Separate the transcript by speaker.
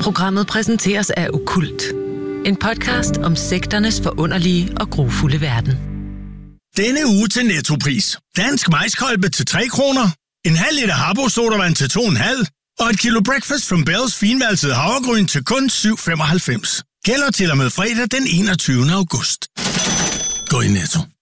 Speaker 1: Programmet præsenteres af Okkult. En podcast om sekternes forunderlige og grufulde verden.
Speaker 2: Denne uge til Nettopris. Dansk majskolbe til 3 kroner. En halv liter Habbo sodavand til 2,5. Og et kilo Breakfast from Bells finvalset havregryn til kun 7,95. Gælder til og med fredag den 21. august. Gå i Netto.